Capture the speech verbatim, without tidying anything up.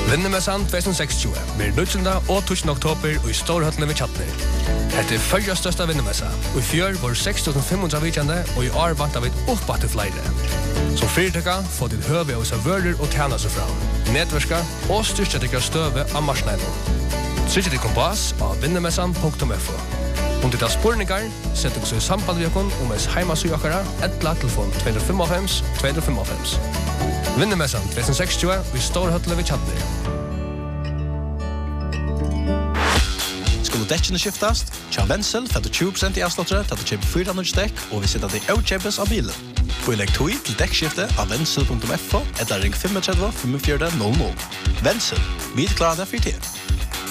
Vinnemessan tjuetusen sekstjue blir nittonde og tusen oktober og i Storhøtlen ved Kjatner. Dette er førre største vinnemessa, og i fjør var seks tusen fem hundre vikjende, og i år vant av et oppbatte flere. Som fyrtøkka får ditt høve av servører og tjener seg fra, nedverska og styrke til støve av marsneilen. Trykk til kompass av vinnemessan punktum f o. Om ditt har spurningar, sett dere så i samband med dere om ens heimasøkere, etla telefon to fem fem to fem fem. Vinnemessan tjuetusen sekstjue og i Storhøtlen ved Kjatner. Skulle dekkene skiftast? Tja Wenzel får du tjue prosent i avslottere til at du kjøper fire hundre dekk, og vi sitter det i kjøpes av bilen. Få i legg tog til dekkskifte av Wenzel punktum f o, eller ring fem tre fem fire null null. Wenzel, vi er klare der for tid.